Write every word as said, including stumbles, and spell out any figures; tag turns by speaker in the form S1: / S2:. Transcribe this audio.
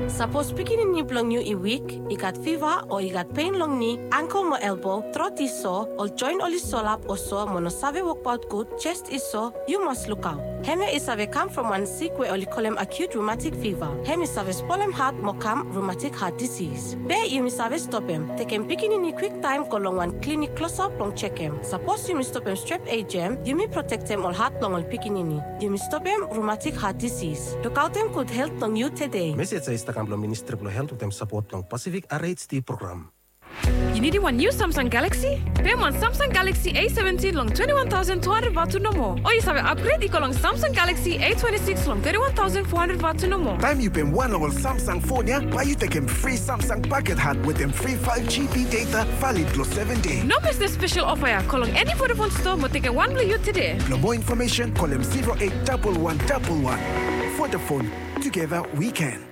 S1: Suppose picking ni blong you a week, you got fever or you got pain long knee, ankle or elbow, throat is sore, or joint or solap or sore, mono save work out good, chest is sore, you must look out. Heme is have come from one sick way or call him acute rheumatic fever. Heme is have spolem heart mokam rheumatic heart disease. Bear you miss have stop him. Take him picking in a quick time, go long one clinic close up long check him. Suppose you miss stop him strep A G M, you may protect him all heart long on picking in. You miss stop him rheumatic heart disease. Look out him good health long you today.
S2: Message sa Instagram Ministry of Health with them support long Pacific R H D program.
S3: You need one new Samsung Galaxy? Pay one Samsung Galaxy A seventeen long twenty-one thousand two hundred watt to no more. Or you have an upgrade equal long Samsung Galaxy A twenty-six long thirty-one thousand four hundred watt to no more.
S4: Time you pay one long Samsung phone, yeah? Buy you take him free Samsung packet hat with them free five G B data valid plus seven days.
S3: No miss this special offer, yeah. Call on any Vodafone store, but take one blue you today.
S4: For more information, call him zero eight one one one one. Vodafone, together we can.